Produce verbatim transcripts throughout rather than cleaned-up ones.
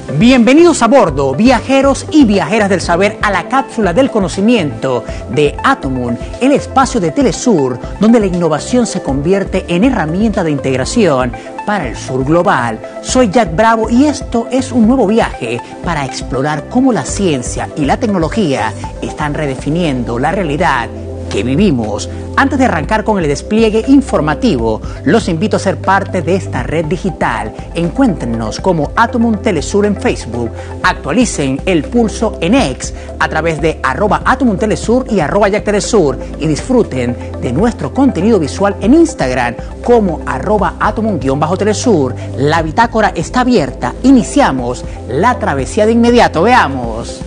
Bienvenidos a bordo, viajeros y viajeras del saber, a la cápsula del conocimiento de Atomun, el espacio de Telesur, donde la innovación se convierte en herramienta de integración para el sur global. Soy Jack Bravo y esto es un nuevo viaje para explorar cómo la ciencia y la tecnología están redefiniendo la realidad que vivimos. Antes de arrancar con el despliegue informativo, los invito a ser parte de esta red digital. Encuéntrennos como Atomun Telesur en Facebook. Actualicen el pulso en X a través de arroba Atomun Telesur y arroba Jack Telesur y disfruten de nuestro contenido visual en Instagram como arroba Atomun-Telesur. La bitácora está abierta. Iniciamos la travesía de inmediato. Veamos.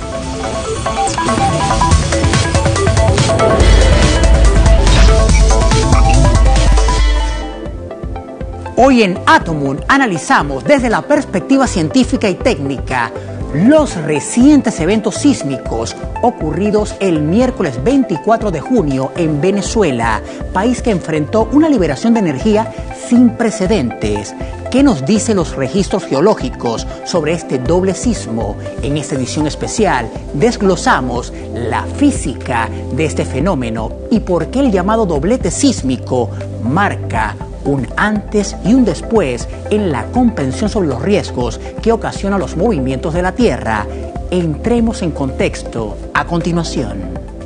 Hoy en Atomun analizamos desde la perspectiva científica y técnica los recientes eventos sísmicos ocurridos el miércoles veinticuatro de junio en Venezuela, país que enfrentó una liberación de energía sin precedentes. ¿Qué nos dicen los registros geológicos sobre este doble sismo? En esta edición especial desglosamos la física de este fenómeno y por qué el llamado doblete sísmico marca un antes y un después en la comprensión sobre los riesgos que ocasionan los movimientos de la Tierra. Entremos en contexto a continuación.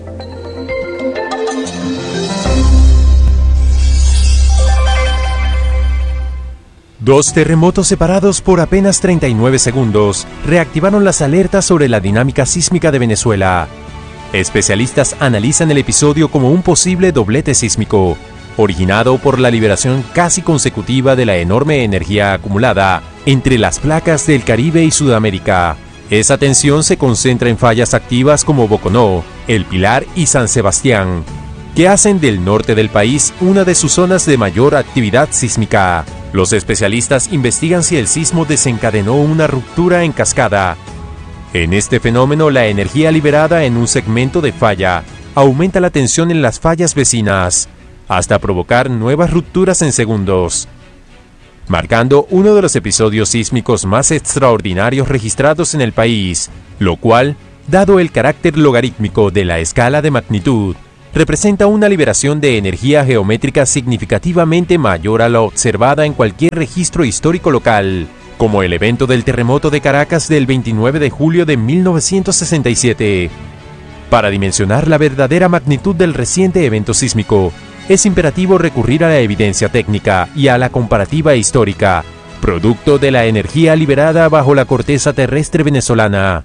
Dos terremotos separados por apenas treinta y nueve segundos reactivaron las alertas sobre la dinámica sísmica de Venezuela. Especialistas analizan el episodio como un posible doblete sísmico, originado por la liberación casi consecutiva de la enorme energía acumulada entre las placas del Caribe y Sudamérica. Esa tensión se concentra en fallas activas como Boconó, El Pilar y San Sebastián, que hacen del norte del país una de sus zonas de mayor actividad sísmica. Los especialistas investigan si el sismo desencadenó una ruptura en cascada. En este fenómeno, la energía liberada en un segmento de falla aumenta la tensión en las fallas vecinas, hasta provocar nuevas rupturas en segundos, marcando uno de los episodios sísmicos más extraordinarios registrados en el país, lo cual, dado el carácter logarítmico de la escala de magnitud, representa una liberación de energía geométrica significativamente mayor a la observada en cualquier registro histórico local, como el evento del terremoto de Caracas del veintinueve de julio de mil novecientos sesenta y siete. Para dimensionar la verdadera magnitud del reciente evento sísmico, es imperativo recurrir a la evidencia técnica y a la comparativa histórica, producto de la energía liberada bajo la corteza terrestre venezolana.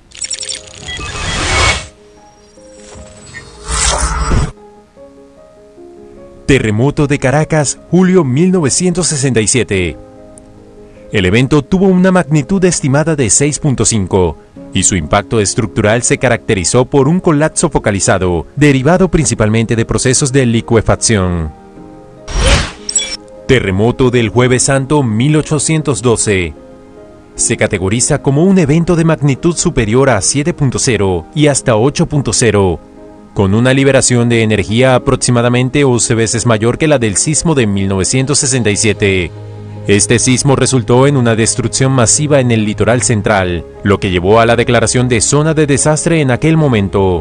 Terremoto de Caracas, julio mil novecientos sesenta y siete. El evento tuvo una magnitud estimada de seis punto cinco, y su impacto estructural se caracterizó por un colapso focalizado, derivado principalmente de procesos de licuefacción. Terremoto del Jueves Santo mil ochocientos doce. Se categoriza como un evento de magnitud superior a siete punto cero y hasta ocho punto cero, con una liberación de energía aproximadamente once veces mayor que la del sismo de mil novecientos sesenta y siete. Este sismo resultó en una destrucción masiva en el litoral central, lo que llevó a la declaración de zona de desastre en aquel momento.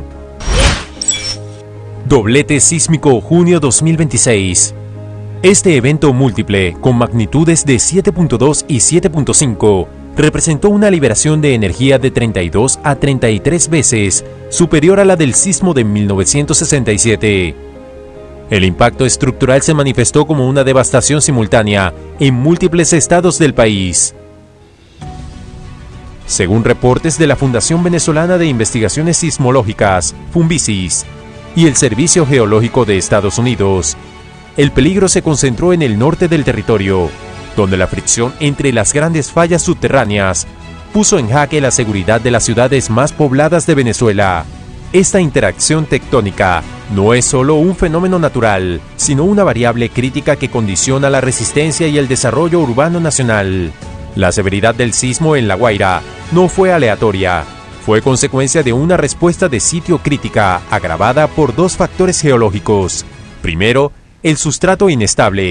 Doblete sísmico junio dos mil veintiséis. Este evento múltiple, con magnitudes de siete punto dos y siete punto cinco, representó una liberación de energía de treinta y dos a treinta y tres veces superior a la del sismo de mil novecientos sesenta y siete. El impacto estructural se manifestó como una devastación simultánea en múltiples estados del país. Según reportes de la Fundación Venezolana de Investigaciones Sismológicas, Funvisis, y el Servicio Geológico de Estados Unidos, el peligro se concentró en el norte del territorio, donde la fricción entre las grandes fallas subterráneas puso en jaque la seguridad de las ciudades más pobladas de Venezuela. Esta interacción tectónica no es solo un fenómeno natural, sino una variable crítica que condiciona la resistencia y el desarrollo urbano nacional. La severidad del sismo en La Guaira no fue aleatoria, fue consecuencia de una respuesta de sitio crítica agravada por dos factores geológicos. Primero, el sustrato inestable,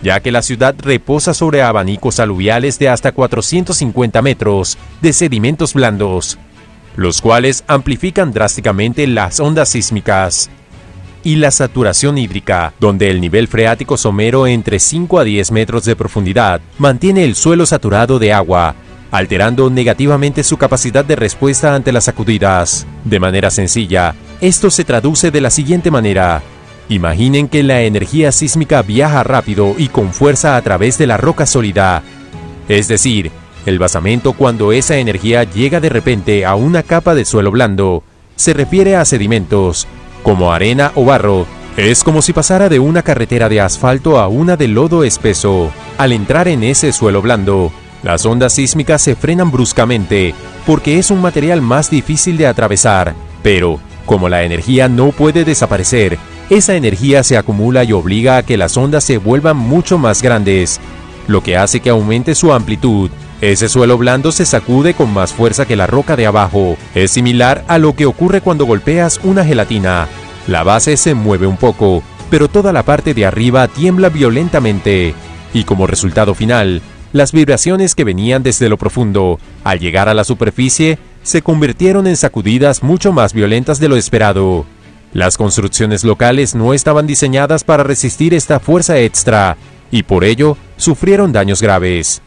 ya que la ciudad reposa sobre abanicos aluviales de hasta cuatrocientos cincuenta metros de sedimentos blandos, los cuales amplifican drásticamente las ondas sísmicas. Y la saturación hídrica, donde el nivel freático somero entre cinco a diez metros de profundidad mantiene el suelo saturado de agua, alterando negativamente su capacidad de respuesta ante las sacudidas. De manera sencilla, esto se traduce de la siguiente manera. Imaginen que la energía sísmica viaja rápido y con fuerza a través de la roca sólida. Es decir, el basamento, cuando esa energía llega de repente a una capa de suelo blando, se refiere a sedimentos, como arena o barro. Es como si pasara de una carretera de asfalto a una de lodo espeso. Al entrar en ese suelo blando, las ondas sísmicas se frenan bruscamente, porque es un material más difícil de atravesar. Pero, como la energía no puede desaparecer, esa energía se acumula y obliga a que las ondas se vuelvan mucho más grandes, lo que hace que aumente su amplitud. Ese suelo blando se sacude con más fuerza que la roca de abajo. Es similar a lo que ocurre cuando golpeas una gelatina. La base se mueve un poco, pero toda la parte de arriba tiembla violentamente. Y como resultado final, las vibraciones que venían desde lo profundo, al llegar a la superficie, se convirtieron en sacudidas mucho más violentas de lo esperado. Las construcciones locales no estaban diseñadas para resistir esta fuerza extra, y por ello sufrieron daños graves.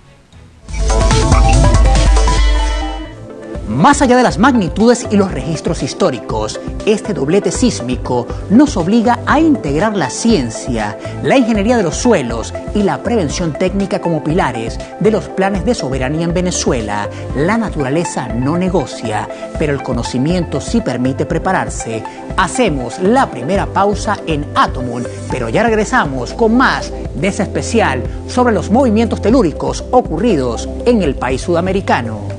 Más allá de las magnitudes y los registros históricos, este doblete sísmico nos obliga a integrar la ciencia, la ingeniería de los suelos y la prevención técnica como pilares de los planes de soberanía en Venezuela. La naturaleza no negocia, pero el conocimiento sí permite prepararse. Hacemos la primera pausa en Atomun, pero ya regresamos con más de ese especial sobre los movimientos telúricos ocurridos en el país sudamericano.